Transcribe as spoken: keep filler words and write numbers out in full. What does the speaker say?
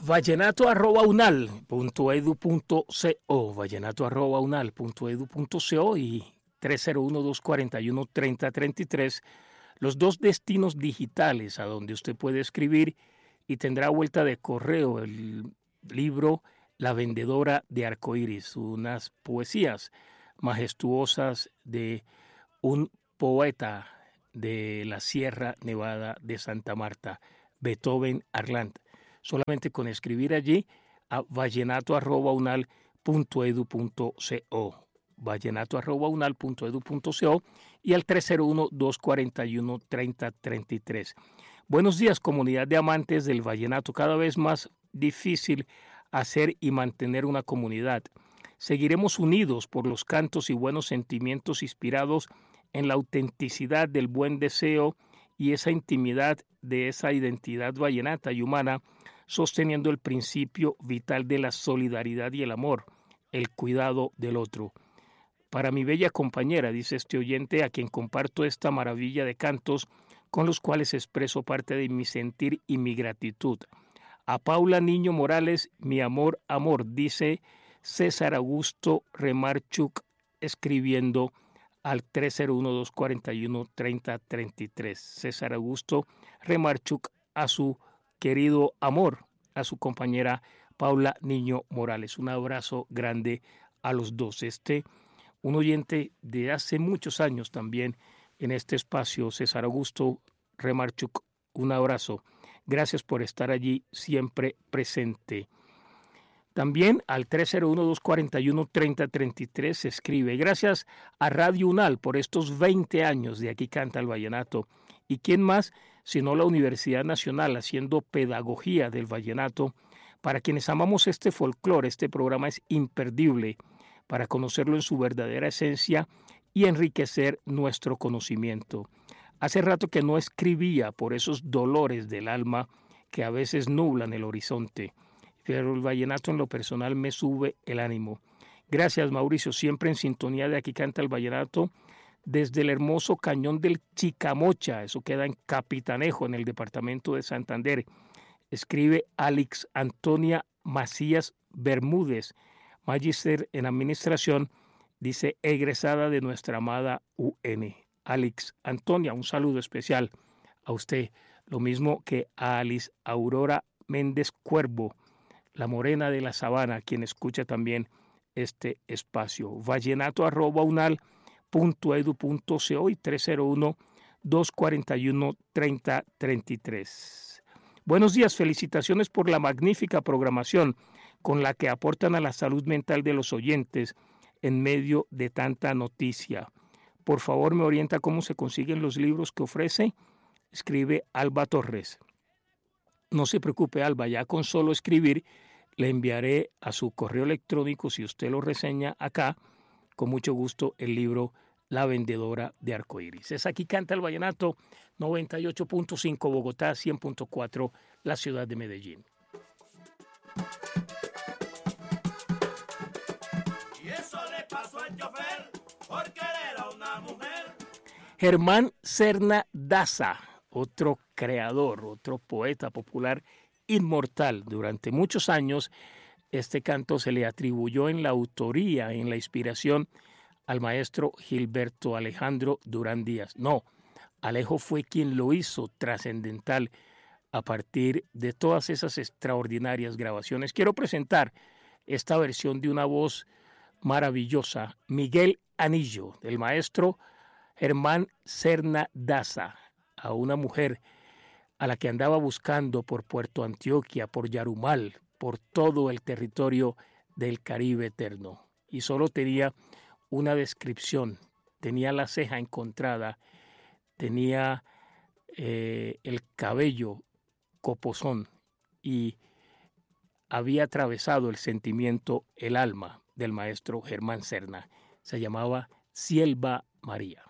vallenato arroba unal punto edu punto co, vallenato arroba unal punto edu punto co y tres cero uno, dos cuatro uno, tres cero tres tres, los dos destinos digitales a donde usted puede escribir y tendrá vuelta de correo el libro La vendedora de arcoíris, unas poesías majestuosas de un poeta de la Sierra Nevada de Santa Marta, Beethoven Arland. Solamente con escribir allí a vallenato arroba unal punto edu punto co, vallenato arroba unal punto edu punto co y al tres cero uno, dos cuatro uno, tres cero tres tres. Buenos días, comunidad de amantes del vallenato. Cada vez más difícil hacer y mantener una comunidad. Seguiremos unidos por los cantos y buenos sentimientos inspirados en la autenticidad del buen deseo y esa intimidad de esa identidad vallenata y humana, sosteniendo el principio vital de la solidaridad y el amor, el cuidado del otro. Para mi bella compañera, dice este oyente, a quien comparto esta maravilla de cantos con los cuales expreso parte de mi sentir y mi gratitud. A Paula Niño Morales, mi amor, amor, dice César Augusto Remarchuk, escribiendo al tres cero uno, dos cuatro uno, tres cero tres tres. César Augusto Remarchuk a su querido amor, a su compañera Paula Niño Morales. Un abrazo grande a los dos. Este, un oyente de hace muchos años también en este espacio, César Augusto Remarchuk, un abrazo. Gracias por estar allí siempre presente. También al tres cero uno, dos cuatro uno, tres cero tres tres se escribe: gracias a Radio Unal por estos veinte años de Aquí Canta el Vallenato. ¿Y quién más sino la Universidad Nacional haciendo pedagogía del vallenato? Para quienes amamos este folclore, este programa es imperdible para conocerlo en su verdadera esencia y enriquecer nuestro conocimiento. Hace rato que no escribía por esos dolores del alma que a veces nublan el horizonte, pero el vallenato en lo personal me sube el ánimo. Gracias, Mauricio, siempre en sintonía de Aquí Canta el Vallenato, desde el hermoso cañón del Chicamocha, eso queda en Capitanejo, en el departamento de Santander. Escribe Alex Antonia Macías Bermúdez, magíster en administración, dice egresada de nuestra amada U N. Alex Antonia, un saludo especial a usted, lo mismo que a Alice Aurora Méndez Cuervo, la morena de la sabana, quien escucha también este espacio. Vallenato arroba unal punto edu punto co y tres cero uno, dos cuatro uno, tres cero tres tres. Buenos días, felicitaciones por la magnífica programación con la que aportan a la salud mental de los oyentes en medio de tanta noticia. Por favor, me orienta cómo se consiguen los libros que ofrece. Escribe Alba Torres. No se preocupe, Alba, ya con solo escribir le enviaré a su correo electrónico, si usted lo reseña acá, con mucho gusto, el libro La vendedora de arcoíris. Es Aquí Canta el Vallenato, noventa y ocho punto cinco Bogotá, cien punto cuatro la ciudad de Medellín. Y eso le pasó al chofer por querer a una mujer. Germán Serna Daza, otro creador, otro poeta popular inmortal. Durante muchos años este canto se le atribuyó en la autoría, en la inspiración al maestro Gilberto Alejandro Durán Díaz. No, Alejo fue quien lo hizo trascendental a partir de todas esas extraordinarias grabaciones. Quiero presentar esta versión de una voz maravillosa, Miguel Anillo, del maestro Germán Serna Daza, a una mujer a la que andaba buscando por Puerto Antioquia, por Yarumal, por todo el territorio del Caribe eterno. Y solo tenía una descripción, tenía la ceja encontrada, tenía eh, el cabello copozón y había atravesado el sentimiento, el alma del maestro Germán Serna. Se llamaba Sielva María.